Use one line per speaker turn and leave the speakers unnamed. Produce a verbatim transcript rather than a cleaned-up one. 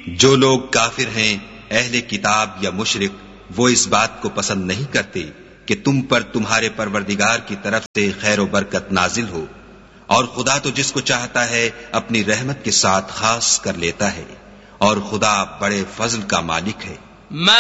जो लोग काफिर हैं, अहले किताब या मुशरिक, वो इस बात को पसंद नहीं करते कि तुम पर तुम्हारे परवरदिगार की तरफ से खैर व बरकत नाजिल हो, और खुदा तो जिसको चाहता है अपनी रहमत के साथ खास कर लेता है, और खुदा बड़े फजल का मालिक है।